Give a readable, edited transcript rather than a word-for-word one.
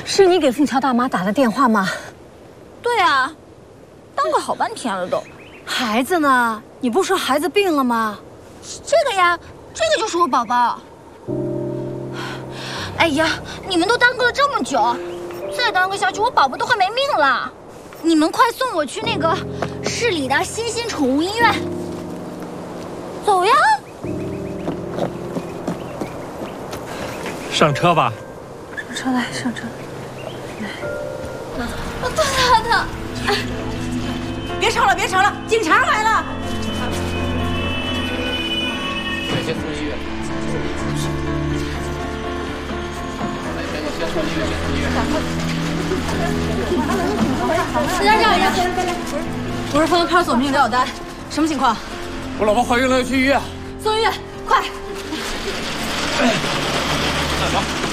是你给凤桥大妈打的电话吗？ 对啊，当个好半天了都。 孩子呢？你不说孩子病了吗？ 这个呀，这个就是我宝宝。哎呀，你们都耽搁了这么久，再耽搁下去，我宝宝都快没命了。你们快送我去那个市里的新兴宠物医院。走呀！ 上车吧。 上车来，上车。 我肚子好疼。哎， 别吵了，别吵了，警察来了。 对，先送医院。先送医院，先送医院。 在这儿站着。 我是丰田派出所民警廖小丹，什么情况？ 我老婆怀孕了，要去医院。 送医院，快！ 那走。